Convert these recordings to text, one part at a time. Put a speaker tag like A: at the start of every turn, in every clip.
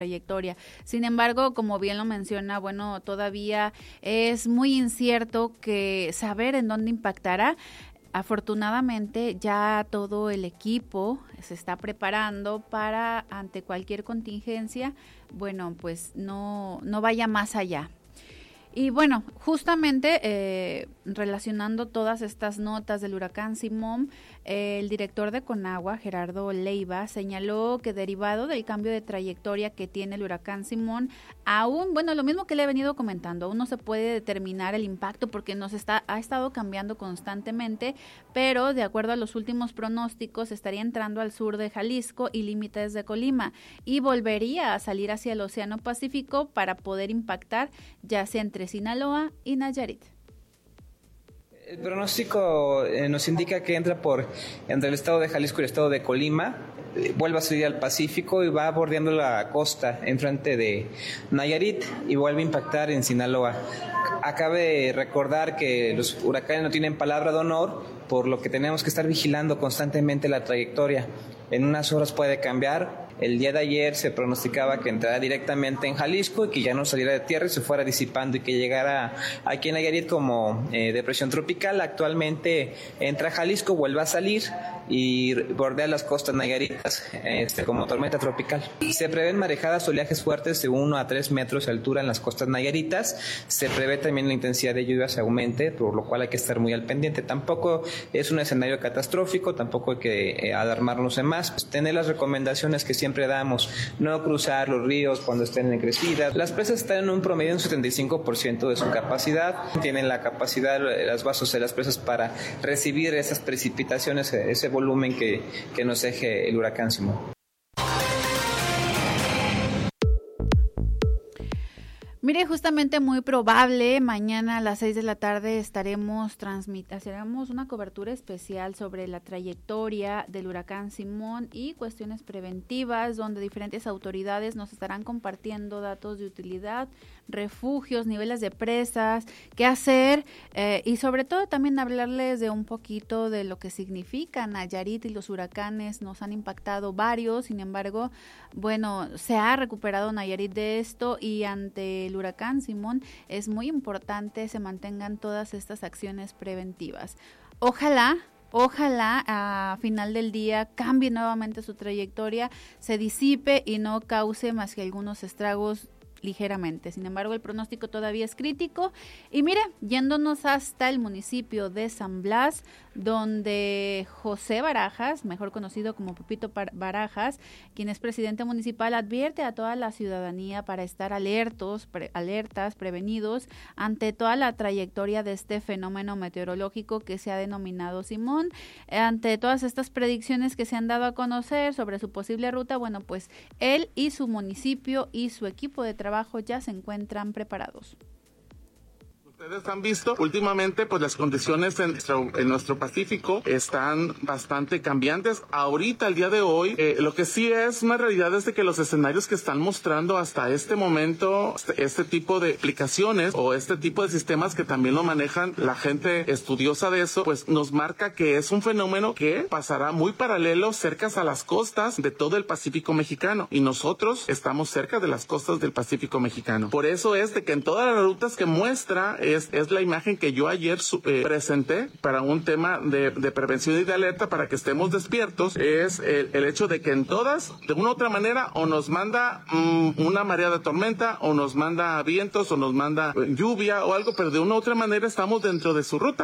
A: trayectoria. Sin embargo, como bien lo menciona, bueno, todavía es muy incierto que saber en dónde impactará. Afortunadamente ya todo el equipo se está preparando para ante cualquier contingencia, bueno, pues no vaya más allá. Y bueno, justamente relacionando todas estas notas del huracán Simón, el director de Conagua, Gerardo Leiva, señaló que derivado del cambio de trayectoria que tiene el huracán Simón, aún, bueno, lo mismo que le he venido comentando, aún no se puede determinar el impacto porque ha estado cambiando constantemente, pero de acuerdo a los últimos pronósticos estaría entrando al sur de Jalisco y límites de Colima y volvería a salir hacia el Océano Pacífico para poder impactar ya sea entre Sinaloa y Nayarit.
B: El pronóstico nos indica que entra entre el estado de Jalisco y el estado de Colima, vuelve a salir al Pacífico y va bordeando la costa enfrente de Nayarit y vuelve a impactar en Sinaloa. Acabe recordar que los huracanes no tienen palabra de honor, por lo que tenemos que estar vigilando constantemente la trayectoria. En unas horas puede cambiar. El día de ayer se pronosticaba que entrara directamente en Jalisco y que ya no saliera de tierra y se fuera disipando y que llegara aquí en Nayarit como depresión tropical. Actualmente entra a Jalisco, vuelve a salir y bordea las costas nayaritas como tormenta tropical. Se prevén marejadas, oleajes fuertes de 1 a 3 metros de altura en las costas nayaritas. Se prevé también la intensidad de lluvias aumente, por lo cual hay que estar muy al pendiente. Tampoco es un escenario catastrófico, tampoco hay que alarmarnos de más. Tener las recomendaciones que siempre damos, no cruzar los ríos cuando estén en crecidas. Las presas están en un promedio de un 75% de su capacidad. Tienen la capacidad, los vasos de las presas para recibir esas precipitaciones, ese volumen que nos deje el huracán Simón.
A: Mire, justamente muy probable, mañana a las 6 de la tarde haremos una cobertura especial sobre la trayectoria del huracán Simón y cuestiones preventivas, donde diferentes autoridades nos estarán compartiendo datos de utilidad, refugios, niveles de presas, qué hacer y sobre todo también hablarles de un poquito de lo que significa Nayarit y los huracanes. Nos han impactado varios, sin embargo, bueno, se ha recuperado Nayarit de esto y ante el huracán Simón es muy importante se mantengan todas estas acciones preventivas. Ojalá a final del día cambie nuevamente su trayectoria, se disipe y no cause más que algunos estragos ligeramente. Sin embargo, el pronóstico todavía es crítico. Y mire, yéndonos hasta el municipio de San Blas, donde José Barajas, mejor conocido como Pepito Barajas, quien es presidente municipal, advierte a toda la ciudadanía para estar alertas, prevenidos ante toda la trayectoria de este fenómeno meteorológico que se ha denominado Simón. Ante todas estas predicciones que se han dado a conocer sobre su posible ruta, bueno, pues él y su municipio y su equipo de trabajo ya se encuentran preparados.
C: Ustedes han visto últimamente pues las condiciones en nuestro Pacífico están bastante cambiantes. Ahorita, el día de hoy, lo que sí es una realidad es de que los escenarios que están mostrando hasta este momento, este tipo de aplicaciones o este tipo de sistemas que también lo manejan la gente estudiosa de eso, pues nos marca que es un fenómeno que pasará muy paralelo cerca a las costas de todo el Pacífico mexicano y nosotros estamos cerca de las costas del Pacífico mexicano. Por eso es de que en todas las rutas que muestra es la imagen que yo ayer presenté para un tema de prevención y de alerta para que estemos despiertos, es el hecho de que en todas, de una u otra manera, o nos manda una marea de tormenta, o nos manda vientos, o nos manda lluvia o algo, pero de una u otra manera estamos dentro de su ruta.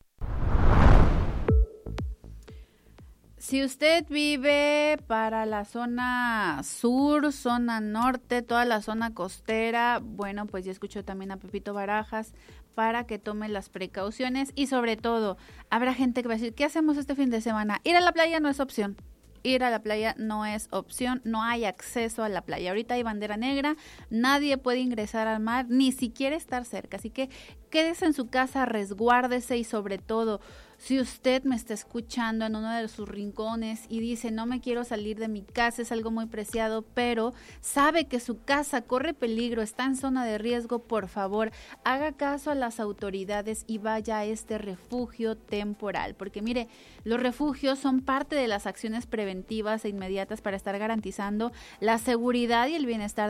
A: Si usted vive para la zona sur, zona norte, toda la zona costera, bueno, pues ya escuchó también a Pepito Barajas para que tome las precauciones y sobre todo, habrá gente que va a decir, ¿qué hacemos este fin de semana? Ir a la playa no es opción. Ir a la playa no es opción, no hay acceso a la playa. Ahorita hay bandera negra, nadie puede ingresar al mar, ni siquiera estar cerca. Así que quédese en su casa, resguárdese y sobre todo, Si usted me está escuchando en uno de sus rincones y dice, no me quiero salir de mi casa, es algo muy preciado, pero sabe que su casa corre peligro, está en zona de riesgo, por favor, haga caso a las autoridades y vaya a este refugio temporal. Porque mire, los refugios son parte de las acciones preventivas e inmediatas para estar garantizando la seguridad y el bienestar